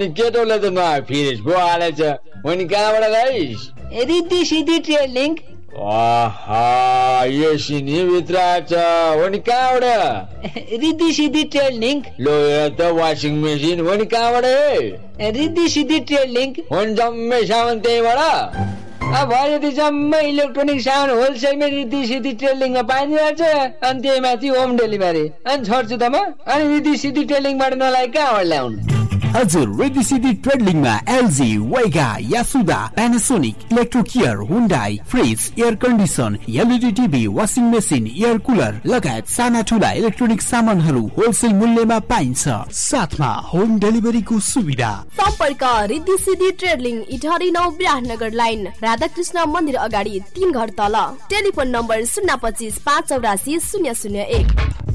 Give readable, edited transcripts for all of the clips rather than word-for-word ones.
अनि केटोले त नआए फिरेस पो हालेछ। अनि कहाँबाट ल्याइस? रिद्धि सिद्धि ट्रेडिङ। आहा यो सिनी भित्र छ। अनि कहाँबाट? रिद्धि सिद्धि ट्रेडिङ। लो यो त वासिङ मेसिन। अनि कहाँबाट? रिद्धि सिद्धि ट्रेडिङ। अनि जम्मै सामान त्यहीबाट? भयो जम्मै इलेक्ट्रोनिक सामान होलसेलमै रिद्धि सिद्धि ट्रेडिङमा पाइदिरहेछ। अनि त्यही माथि होम डेलिभरी। अनि छोड्छु त म। अनि रिद्धि सिद्धि ट्रेडिङबाट नलाइ कहाँबाट ल्याउनु? हजुर रिद्धि सिद्धि ट्रेडिङमा एलजी, वेगा, यासुदा, प्यानासोनिक, इलेक्ट्रोकेयर, Hyundai, fridge, air condition, LED TV, washing machine, air cooler लगायत साना ठुला इलेक्ट्रोनिक सामानहरू होलसेल मूल्यमा पाइन्छ। साथमा होम डेलिभरीको सुविधा। सम्पर्क रिद्धि सिद्धि ट्रेडिङ, इटहरी 9 विराटनगर लाइन, राधाकृष्ण मन्दिर अगाडि 3 घर तल। Telephone number 025 584 001।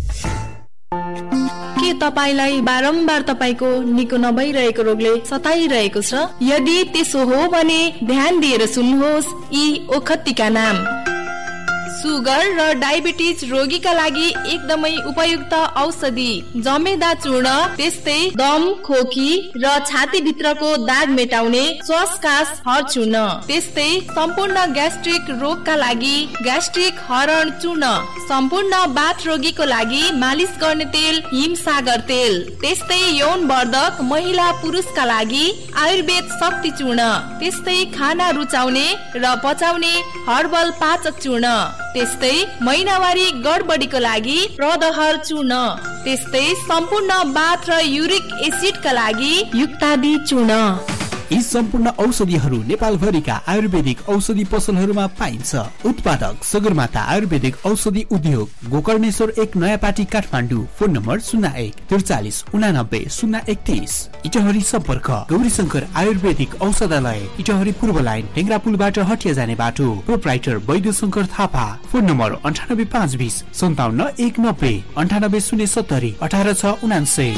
के तपाईलाई बारम्बार तपाईको निको नभइरहेको रोगले सताइरहेको छ? यदि त्यसो हो भने ध्यान दिएर सुन्नुहोस् यी ओखतीका नाम। सुगर र डायबिटिज रोगीका लागि एकदमै उपयुक्त औषधि जमेदा चूर्ण, त्यस्तै दम, खोकी र छाती भित्रको दाग मेटाउने श्वासकास हर चूर्ण, त्यस्तै सम्पूर्ण ग्यास्ट्रिक रोगका लागि ग्यास्ट्रिक हरण चूर्ण, सम्पूर्ण बाथ रोगीको लागि मालिश गर्ने तेल हिमसागर तेल, त्यस्तै यौन वर्धक महिला पुरुषका लागि आयुर्वेद शक्ति चूर्ण, त्यस्तै खाना रुचाउने र पचाउने हर्बल पाचक चूर्ण, त्यस्तै महिनावारी गडबडीको लागि प्रदहर चूर्ण, त्यस्तै सम्पूर्ण बाथ र युरिक एसिडका लागि युक्तादि चूर्ण। यी सम्पूर्ण औषधिहरू नेपालभरिका आयुर्वेदिक औषधि पसलहरूमा पाइन्छ। उत्पादक सगरमाथा आयुर्वेदिक औषधि उद्योग, गोकर्णेश्वर 1 नयाँ पाटी काठमाडौँ। Phone number 01 43 89 031। इटहरी सम्पर्क गौरीशंकर आयुर्वेदिक औषधालय, इटहरी पूर्व लाइन, टेङ्ग्रा पुलबाट हटिया जाने बाटो। प्रोप्राइटर वैद्यशंकर थापा। Phone number 98 520 57 190 98 070 18 679।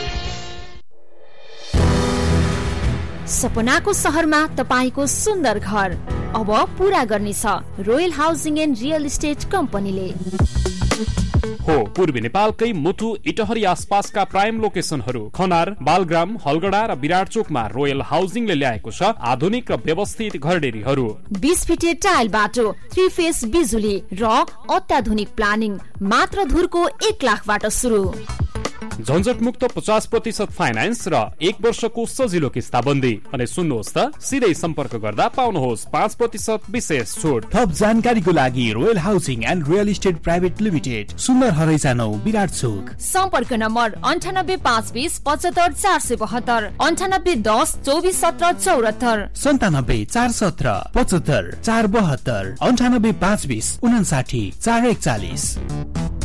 सपनाको सहरमा तपाईको सुन्दर घर अब पूरा गर्नेछ royal housing and real estate कम्पनीले। हो पूर्वी नेपालकै मुटु इटहरी आसपासका प्राइम लोकेसनहरू खनार, बालग्राम, हलगडा र विराटचोकमा रोयल हाउसिङले ल्याएको छ आधुनिक र व्यवस्थित घरडेरीहरू। 20 फिटे टाइल बाटो, 3 फेस बिजुली र अत्याधुनिक प्लानिङ मात्र धुरको 1 लाखबाट सुरु। झन्झट मुक्त 50% फाइनान्स र 1 वर्षको सजिलो किस्ताबन्दी। अनि सुन्नुहोस् त सिधै सम्पर्क गर्दा पाउनुहोस् 5% विशेष छुट। थप जानकारीको लागि royal housing and real estate private limited, सुन्दर हरैसा 9 विराटचोक। सम्पर्क नम्बर 98 520 75 472 98 10 24 17 74 97 417 75 472 98 520 59 441।